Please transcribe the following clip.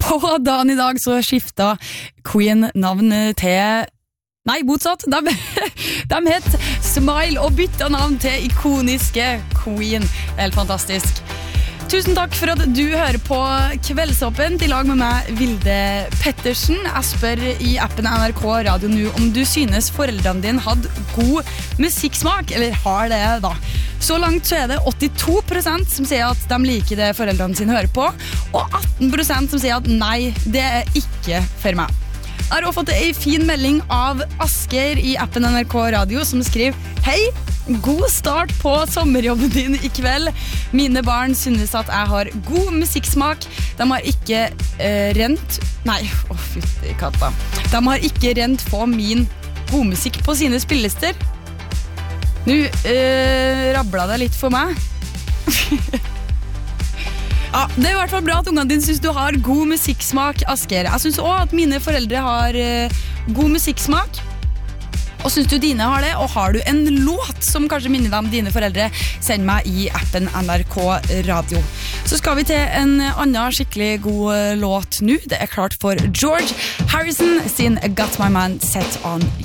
På dagen I dag så skiftet Queen navn til... Nei, motsatt. De het Smile og bytta navn til ikoniske Queen. Det helt fantastisk. Tusen takk for at du hører på Kveldsåpen I lag med meg, Vilde Pettersen. Jeg spør I appen NRK Radio nå om du synes foreldrene dine hadde god musikksmak, eller har det da. Så langt så det 82% som sier at de liker det foreldrene sine hører på, og 18% som sier at nei, det ikke for meg. Jeg har også fått en fin melding av Asker I appen NRK Radio som skriver Hei, god start på sommerjobben din I kveld. Mine barn synes at jeg har god musikksmak. De har ikke rent... Nei, fytti katta. De har ikke rent på min godmusikk på sine spillelister. Nå rabla det litt for meg. Ja, det I hvert fall bra at ungene dine synes du har god musikksmak, Asker. Jeg synes også at mine foreldre har god musikksmak. Og synes du dine har det, og har du en låt som kanskje minner deg om dine foreldre, send meg I appen NRK Radio. Så skal vi til en annen skikkelig god låt nå. Det klart for George Harrison sin Got My Man Set On